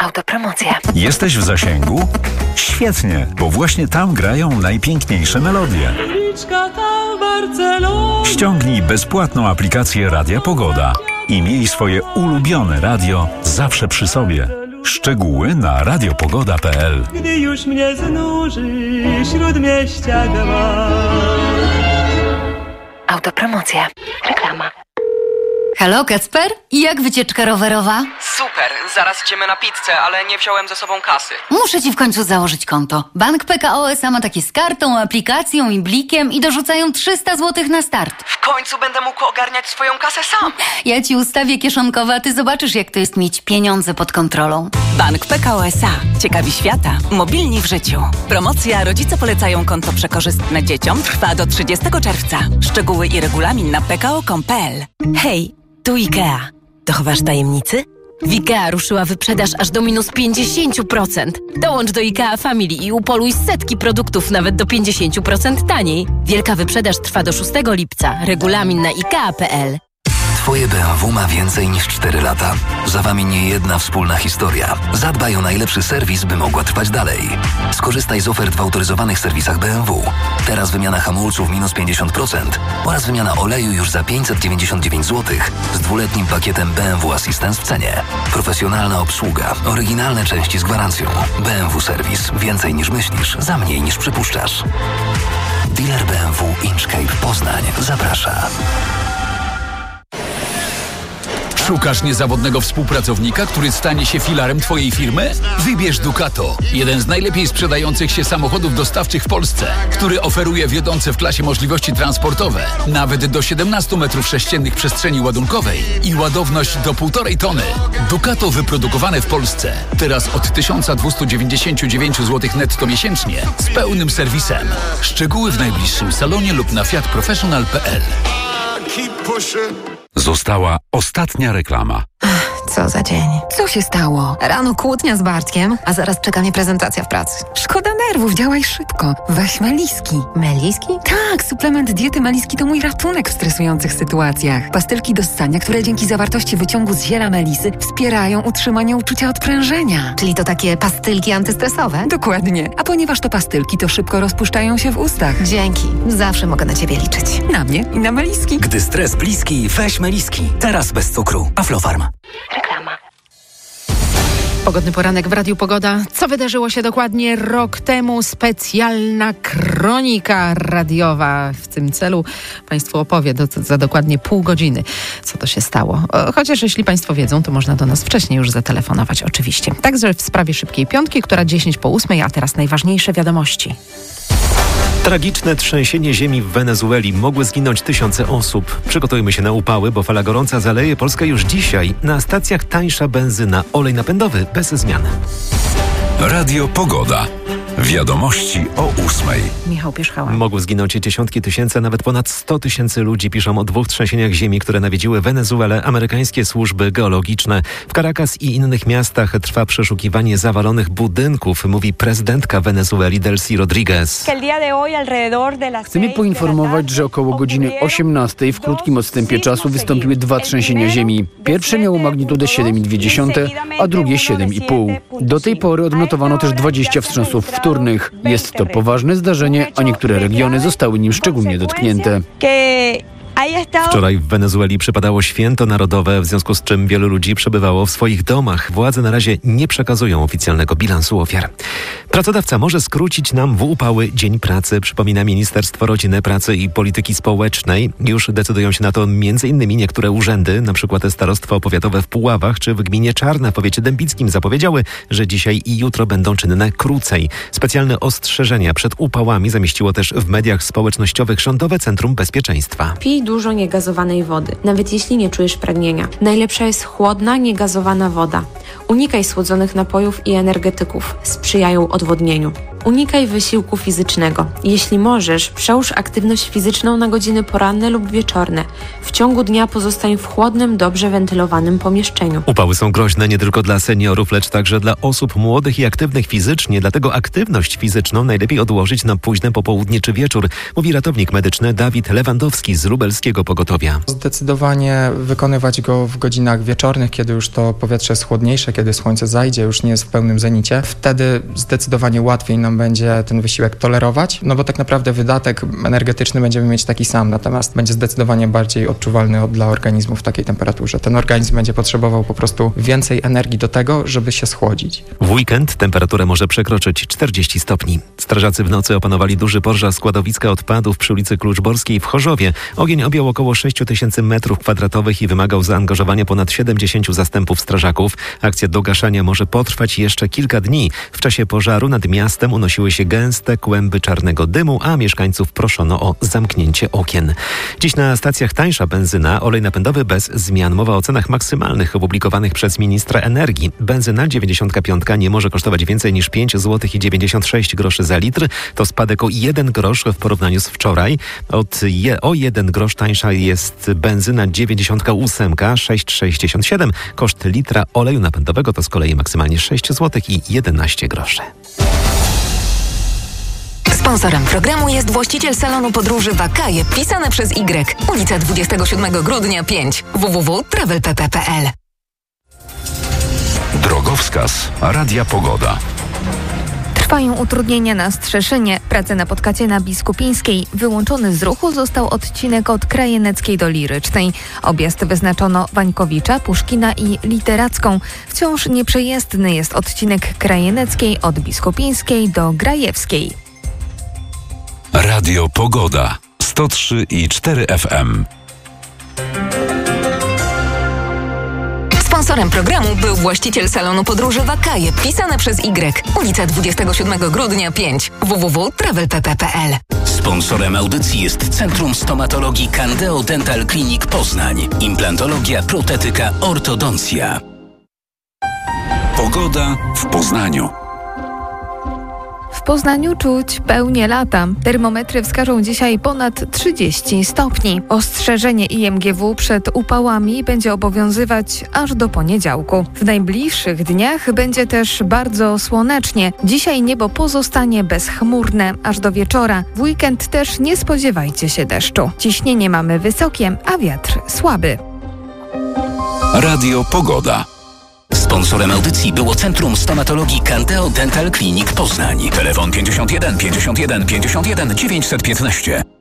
Autopromocja. Jesteś w zasięgu? Świetnie, bo właśnie tam grają najpiękniejsze melodie. Ściągnij bezpłatną aplikację Radia Pogoda i miej swoje ulubione radio zawsze przy sobie. Szczegóły na radiopogoda.pl. Gdy już mnie znuży śródmieścia gma. Autopromocja. Reklama. Halo, Kacper? I jak wycieczka rowerowa? Super, zaraz idziemy na pizzę, ale nie wziąłem ze sobą kasy. Muszę ci w końcu założyć konto. Bank PKO SA ma takie z kartą, aplikacją i blikiem i dorzucają 300 zł na start. W końcu będę mógł ogarniać swoją kasę sam. Ja ci ustawię kieszonkowe, a ty zobaczysz, jak to jest mieć pieniądze pod kontrolą. Bank PKO SA. Ciekawi świata. Mobilni w życiu. Promocja Rodzice polecają konto przekorzystne dzieciom trwa do 30 czerwca. Szczegóły i regulamin na pko.com.pl. Hej, tu IKEA. Dochowasz tajemnicy? W IKEA ruszyła wyprzedaż aż do minus 50%. Dołącz do IKEA Family i upoluj setki produktów nawet do 50% taniej. Wielka wyprzedaż trwa do 6 lipca. Regulamin na IKEA.pl. Twoje BMW ma więcej niż 4 lata. Za wami nie jedna wspólna historia. Zadbaj o najlepszy serwis, by mogła trwać dalej. Skorzystaj z ofert w autoryzowanych serwisach BMW. Teraz wymiana hamulców minus 50% oraz wymiana oleju już za 599 zł z 2-letnim pakietem BMW Assistance w cenie. Profesjonalna obsługa, oryginalne części z gwarancją. BMW Serwis. Więcej niż myślisz, za mniej niż przypuszczasz. Dealer BMW Inchcape Poznań zaprasza. Szukasz niezawodnego współpracownika, który stanie się filarem Twojej firmy? Wybierz Ducato, jeden z najlepiej sprzedających się samochodów dostawczych w Polsce, który oferuje wiodące w klasie możliwości transportowe, nawet do 17 m3 przestrzeni ładunkowej i ładowność do 1,5 tony. Ducato wyprodukowane w Polsce, teraz od 1299 zł netto miesięcznie, z pełnym serwisem. Szczegóły w najbliższym salonie lub na fiatprofessional.pl. Została ostatnia reklama. Co za dzień. Co się stało? Rano kłótnia z Bartkiem, a zaraz czeka mnie prezentacja w pracy. Szkoda nerwów, działaj szybko. Weź Meliski. Meliski? Tak, suplement diety Meliski to mój ratunek w stresujących sytuacjach. Pastylki do ssania, które dzięki zawartości wyciągu z ziela melisy wspierają utrzymanie uczucia odprężenia. Czyli to takie pastylki antystresowe? Dokładnie. A ponieważ to pastylki, to szybko rozpuszczają się w ustach. Dzięki. Zawsze mogę na ciebie liczyć. Na mnie i na Meliski. Gdy stres bliski, weź Meliski. Teraz bez cukru. Aflofarm. Reklama. Pogodny poranek w Radiu Pogoda. Co wydarzyło się dokładnie rok temu? Specjalna kronika radiowa. W tym celu Państwu opowie za dokładnie pół godziny, co to się stało. Chociaż jeśli Państwo wiedzą, to można do nas wcześniej już zatelefonować oczywiście. Także w sprawie Szybkiej Piątki, która 10:08, a teraz najważniejsze wiadomości. Tragiczne trzęsienie ziemi w Wenezueli. Mogły zginąć tysiące osób. Przygotujmy się na upały, bo fala gorąca zaleje Polskę już dzisiaj. Na stacjach tańsza benzyna, olej napędowy bez zmian. Radio Pogoda. Wiadomości o 8:00. Michał Pierzchała. Mogły zginąć dziesiątki tysięcy, a nawet ponad 100 000 ludzi. Piszą o 2 trzęsieniach ziemi, które nawiedziły Wenezuelę amerykańskie służby geologiczne. W Caracas i innych miastach trwa przeszukiwanie zawalonych budynków, mówi prezydentka Wenezueli Delcy Rodriguez. Chcemy poinformować, że około godziny 18:00 w krótkim odstępie czasu wystąpiły 2 trzęsienia ziemi. Pierwsze miało magnitudę 7,2, a drugie 7,5. Do tej pory odnotowano też 20 wstrząsów wtórnych. Jest to poważne zdarzenie, a niektóre regiony zostały nim szczególnie dotknięte. Wczoraj w Wenezueli przypadało święto narodowe, w związku z czym wielu ludzi przebywało w swoich domach. Władze na razie nie przekazują oficjalnego bilansu ofiar. Pracodawca może skrócić nam w upały dzień pracy, przypomina Ministerstwo Rodziny, Pracy i Polityki Społecznej. Już decydują się na to m.in. niektóre urzędy, np. Starostwo Powiatowe w Puławach czy w gminie Czarna w powiecie dębickim zapowiedziały, że dzisiaj i jutro będą czynne krócej. Specjalne ostrzeżenia przed upałami zamieściło też w mediach społecznościowych Rządowe Centrum Bezpieczeństwa. Pij dużo niegazowanej wody, nawet jeśli nie czujesz pragnienia. Najlepsza jest chłodna, niegazowana woda. Unikaj słodzonych napojów i energetyków. Sprzyjają odwodnieniu. Unikaj wysiłku fizycznego. Jeśli możesz, przełóż aktywność fizyczną na godziny poranne lub wieczorne. W ciągu dnia pozostań w chłodnym, dobrze wentylowanym pomieszczeniu. Upały są groźne nie tylko dla seniorów, lecz także dla osób młodych i aktywnych fizycznie, dlatego aktywność fizyczną najlepiej odłożyć na późne popołudnie czy wieczór, mówi ratownik medyczny Dawid Lewandowski z lubelskiego pogotowia. Zdecydowanie wykonywać go w godzinach wieczornych, kiedy już to powietrze jest chłodniejsze, kiedy słońce zajdzie, już nie jest w pełnym zenicie. Wtedy zdecydowanie łatwiej nam będzie ten wysiłek tolerować, no bo tak naprawdę wydatek energetyczny będziemy mieć taki sam, natomiast będzie zdecydowanie bardziej odczuwalny dla organizmu w takiej temperaturze. Ten organizm będzie potrzebował po prostu więcej energii do tego, żeby się schłodzić. W weekend temperatura może przekroczyć 40 stopni. Strażacy w nocy opanowali duży pożar składowiska odpadów przy ulicy Kluczborskiej w Chorzowie. Ogień objął około 6 000 metrów kwadratowych i wymagał zaangażowania ponad 70 zastępów strażaków. Akcja do gaszenia może potrwać jeszcze kilka dni. W czasie pożaru nad miastem unosiły się gęste kłęby czarnego dymu, a mieszkańców proszono o zamknięcie okien. Dziś na stacjach tańsza benzyna, olej napędowy bez zmian. Mowa o cenach maksymalnych opublikowanych przez ministra energii. Benzyna 95 nie może kosztować więcej niż 5,96 zł za litr. To spadek o 1 grosz w porównaniu z wczoraj. O 1 grosz tańsza jest benzyna 98, 6,67. Koszt litra oleju napędowego to z kolei maksymalnie 6 zł i 11 groszy. Sponsorem programu jest właściciel salonu podróży Wakaje, pisane przez Y. Ulica 27 grudnia 5. www.travelpp.pl. Drogowskaz Radia Pogoda. Trwają utrudnienia na Strzeszynie. Prace na podkacie na Biskupińskiej. Wyłączony z ruchu został odcinek od Krajeneckiej do Lirycznej. Objazd wyznaczono Wańkowicza, Puszkina i Literacką. Wciąż nieprzejezdny jest odcinek Krajeneckiej od Biskupińskiej do Grajewskiej. Radio Pogoda 103,4 FM. Sponsorem programu był właściciel salonu podróży Wakaje, pisane przez Y. Ulica 27 grudnia 5. www.travelpp.pl. Sponsorem audycji jest Centrum Stomatologii Candeo Dental Clinic Poznań. Implantologia, protetyka, ortodoncja. Pogoda w Poznaniu. W Poznaniu czuć pełnię lata. Termometry wskażą dzisiaj ponad 30 stopni. Ostrzeżenie IMGW przed upałami będzie obowiązywać aż do poniedziałku. W najbliższych dniach będzie też bardzo słonecznie. Dzisiaj niebo pozostanie bezchmurne aż do wieczora. W weekend też nie spodziewajcie się deszczu. Ciśnienie mamy wysokie, a wiatr słaby. Radio Pogoda. Sponsorem audycji było Centrum Stomatologii Candeo Dental Clinic Poznań. Telefon 51 51 51 915.